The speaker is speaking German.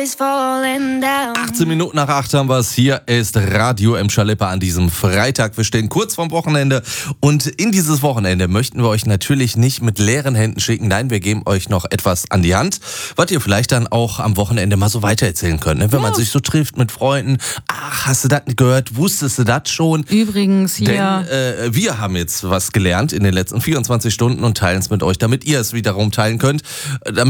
is falling down. 18 Minuten nach 8 haben wir es. Hier ist Radio M. Schalippe an diesem Freitag. Wir stehen kurz vorm Wochenende und in dieses Wochenende möchten wir euch natürlich nicht mit leeren Händen schicken. Nein, wir geben euch noch etwas an die Hand, was ihr vielleicht dann auch am Wochenende mal so weitererzählen könnt. Ne? Wenn man sich so trifft mit Freunden. Ach, hast du das gehört? Wusstest du das schon? Übrigens hier. Denn wir haben jetzt was gelernt in den letzten 24 Stunden und teilen es mit euch, damit ihr es wiederum teilen könnt.